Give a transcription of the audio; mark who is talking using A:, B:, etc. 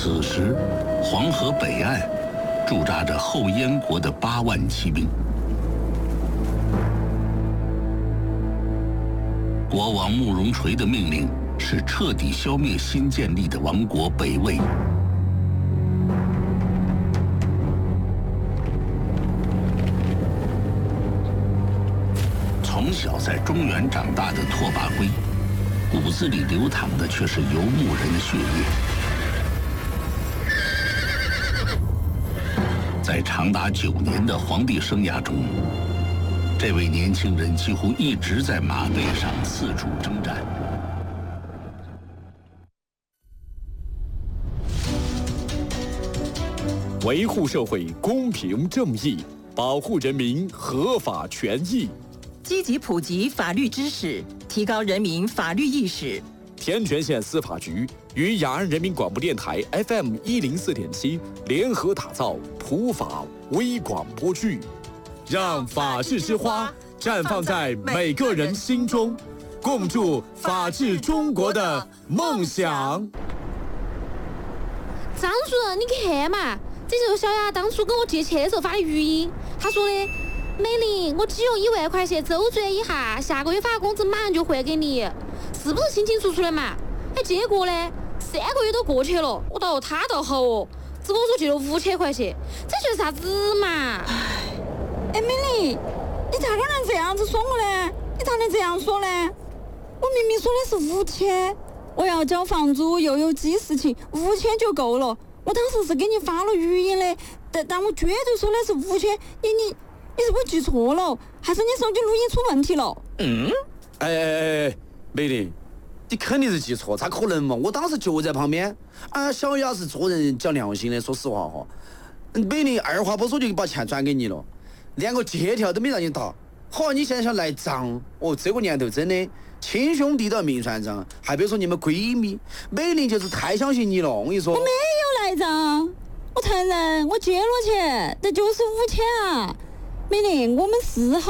A: 此时，黄河北岸驻扎着后燕国的8万骑兵。国王慕容垂的命令是彻底消灭新建立的王国北魏。从小在中原长大的拓跋圭，骨子里流淌的却是游牧人的血液。在长达9年的皇帝生涯中，这位年轻人几乎一直在马背上四处征战。
B: 维护社会公平正义，保护人民合法权益，
C: 积极普及法律知识，提高人民法律意识。
B: 天全县司法局与雅安人民广播电台 FM 104.7联合打造普法微广播剧，让法治之花绽放在每个人心中，共筑法治中国的梦想。
D: 张主任，你看嘛，这就是小雅当初跟我借钱的时候发的语音，他说的：“美玲，我只用1万块钱周转一下，下个月发工资马上就还给你，是不是清清楚楚的嘛？”哎，结果呢，3个月都过去了，他倒好哦，只跟我说借了5000块钱，这就是啥子嘛？
E: 哎，美玲，你咋个能这样子说我呢？你咋能这样说呢？我明明说的是5000，我要交房租又有记事情，5000就够了。我当时是给你发了语音的，但我绝对说的是5000，你是不是记错了？还是你手机录音出问题了？
F: 哎，美玲，你肯定是记错，咋可能嘛？我当时就在旁边。小雅是做人讲良心的，说实话哈。美玲二话不说就把钱转给你了，连个借条都没让你打。好，你现在想赖账？这个年头真的亲兄弟都要明算账，还别说你们闺蜜。美玲就是太相信你了，我跟你说。
E: 我没有赖账，我承认我借了钱，但就是5000啊。美玲，我们是好。